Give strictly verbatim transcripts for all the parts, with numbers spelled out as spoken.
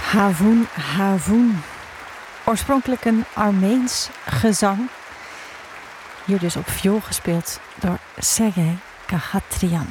Havun, Havun. Oorspronkelijk een Armeens gezang. Hier dus op viool gespeeld door Sergej Khachatryan.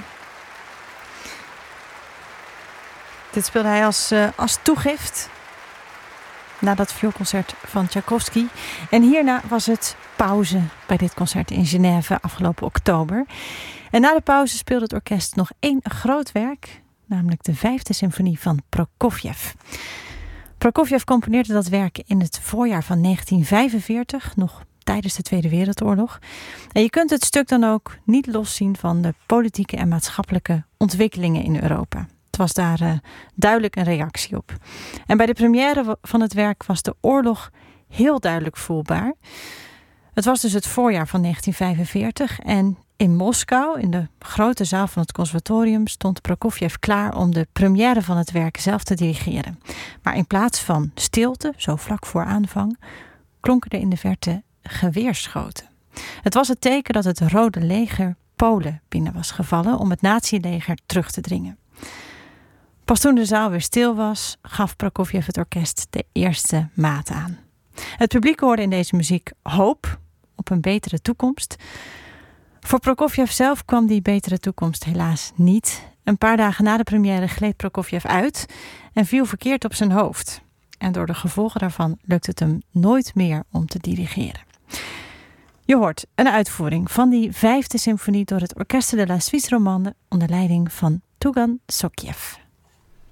Dit speelde hij als, uh, als toegift na dat vioolconcert van Tchaikovsky. En hierna was het pauze bij dit concert in Genève afgelopen oktober. En na de pauze speelde het orkest nog één groot werk, namelijk de vijfde symfonie van Prokofjev. Prokofjev componeerde dat werk in het voorjaar van negentien vijfenveertig, nog tijdens de Tweede Wereldoorlog. En je kunt het stuk dan ook niet loszien van de politieke en maatschappelijke ontwikkelingen in Europa. Het was daar uh, duidelijk een reactie op. En bij de première van het werk was de oorlog heel duidelijk voelbaar. Het was dus het voorjaar van negentien vijfenveertig en in Moskou, in de grote zaal van het conservatorium, stond Prokofjev klaar om de première van het werk zelf te dirigeren. Maar in plaats van stilte, zo vlak voor aanvang, klonken er in de verte geweerschoten. Het was het teken dat het Rode Leger Polen binnen was gevallen om het nazi-leger terug te dringen. Pas toen de zaal weer stil was, gaf Prokofjev het orkest de eerste maat aan. Het publiek hoorde in deze muziek hoop op een betere toekomst. Voor Prokofjev zelf kwam die betere toekomst helaas niet. Een paar dagen na de première gleed Prokofjev uit en viel verkeerd op zijn hoofd. En door de gevolgen daarvan lukt het hem nooit meer om te dirigeren. Je hoort een uitvoering van die vijfde symfonie door het Orchestre de la Suisse Romande onder leiding van Tougan Sokiev.